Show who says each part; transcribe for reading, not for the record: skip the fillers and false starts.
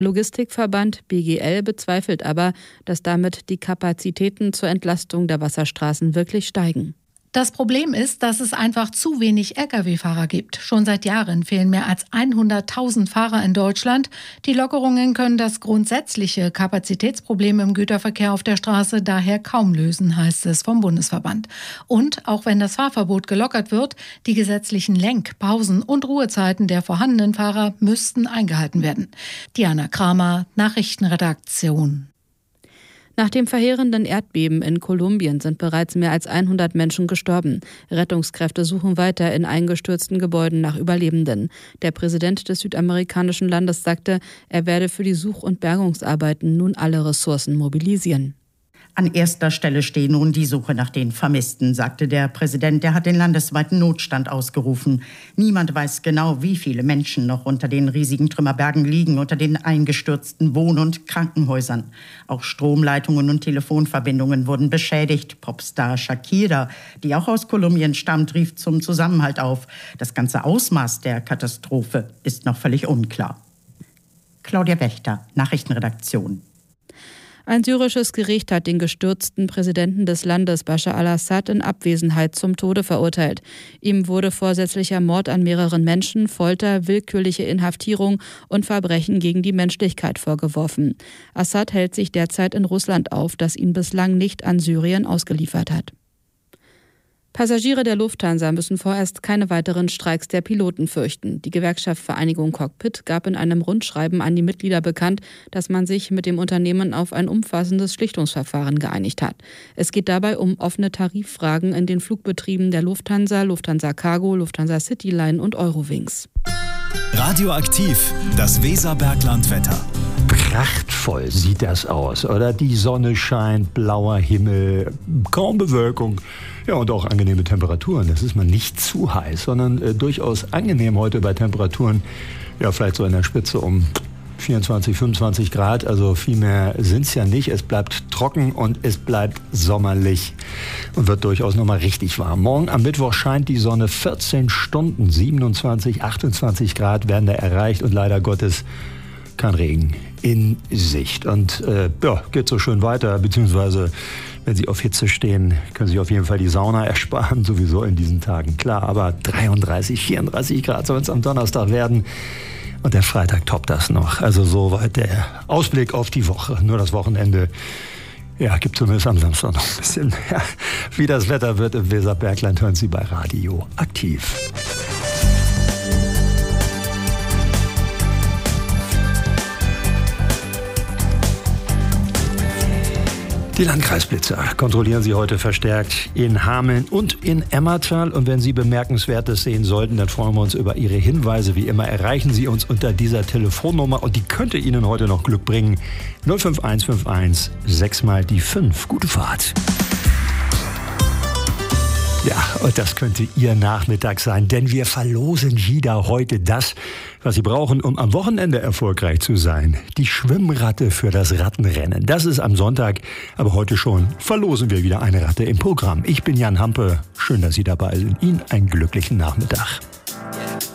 Speaker 1: Logistikverband BGL bezweifelt aber, dass damit die Kapazitäten zur Entlastung der Wasserstraßen wirklich steigen.
Speaker 2: Das Problem ist, dass es einfach zu wenig Lkw-Fahrer gibt. Schon seit Jahren fehlen mehr als 100.000 Fahrer in Deutschland. Die Lockerungen können das grundsätzliche Kapazitätsproblem im Güterverkehr auf der Straße daher kaum lösen, heißt es vom Bundesverband. Und auch wenn das Fahrverbot gelockert wird, die gesetzlichen Lenk-, Pausen- und Ruhezeiten der vorhandenen Fahrer müssten eingehalten werden. Diana Kramer, Nachrichtenredaktion.
Speaker 1: Nach dem verheerenden Erdbeben in Kolumbien sind bereits mehr als 100 Menschen gestorben. Rettungskräfte suchen weiter in eingestürzten Gebäuden nach Überlebenden. Der Präsident des südamerikanischen Landes sagte, er werde für die Such- und Bergungsarbeiten nun alle Ressourcen mobilisieren.
Speaker 3: An erster Stelle stehe nun die Suche nach den Vermissten, sagte der Präsident. Der hat den landesweiten Notstand ausgerufen. Niemand weiß genau, wie viele Menschen noch unter den riesigen Trümmerbergen liegen, unter den eingestürzten Wohn- und Krankenhäusern. Auch Stromleitungen und Telefonverbindungen wurden beschädigt. Popstar Shakira, die auch aus Kolumbien stammt, rief zum Zusammenhalt auf. Das ganze Ausmaß der Katastrophe ist noch völlig unklar. Claudia Wächter, Nachrichtenredaktion.
Speaker 1: Ein syrisches Gericht hat den gestürzten Präsidenten des Landes, Bashar al-Assad, in Abwesenheit zum Tode verurteilt. Ihm wurde vorsätzlicher Mord an mehreren Menschen, Folter, willkürliche Inhaftierung und Verbrechen gegen die Menschlichkeit vorgeworfen. Assad hält sich derzeit in Russland auf, das ihn bislang nicht an Syrien ausgeliefert hat. Passagiere der Lufthansa müssen vorerst keine weiteren Streiks der Piloten fürchten. Die Gewerkschaft Vereinigung Cockpit gab in einem Rundschreiben an die Mitglieder bekannt, dass man sich mit dem Unternehmen auf ein umfassendes Schlichtungsverfahren geeinigt hat. Es geht dabei um offene Tariffragen in den Flugbetrieben der Lufthansa, Lufthansa Cargo, Lufthansa Cityline und Eurowings.
Speaker 4: Radioaktiv, das Weserberglandwetter.
Speaker 5: Prachtvoll sieht das aus, oder? Die Sonne scheint, blauer Himmel, kaum Bewölkung. Ja, und auch angenehme Temperaturen. Das ist mal nicht zu heiß, sondern durchaus angenehm heute bei Temperaturen, ja, vielleicht so in der Spitze um 24, 25 Grad. Also viel mehr sind es ja nicht. Es bleibt trocken und es bleibt sommerlich und wird durchaus nochmal richtig warm. Morgen am Mittwoch scheint die Sonne 14 Stunden, 27, 28 Grad werden da erreicht und leider Gottes kein Regen in Sicht. Und geht so schön weiter, beziehungsweise wenn Sie auf Hitze stehen, können Sie auf jeden Fall die Sauna ersparen, sowieso in diesen Tagen. Klar, aber 33, 34 Grad soll es am Donnerstag werden. Und der Freitag toppt das noch. Also soweit der Ausblick auf die Woche. Nur das Wochenende, ja, gibt zumindest am Samstag noch ein bisschen. Ja, wie das Wetter wird im Weserbergland, hören Sie bei Radio Aktiv. Die Landkreisblitzer kontrollieren Sie heute verstärkt in Hameln und in Emmertal. Und wenn Sie Bemerkenswertes sehen sollten, dann freuen wir uns über Ihre Hinweise. Wie immer erreichen Sie uns unter dieser Telefonnummer und die könnte Ihnen heute noch Glück bringen. 05151 6 mal die 5. Gute Fahrt. Ja, und das könnte Ihr Nachmittag sein, denn wir verlosen wieder heute das, was Sie brauchen, um am Wochenende erfolgreich zu sein. Die Schwimmratte für das Rattenrennen. Das ist am Sonntag, aber heute schon verlosen wir wieder eine Ratte im Programm. Ich bin Jan Hampe. Schön, dass Sie dabei sind. Ihnen einen glücklichen Nachmittag.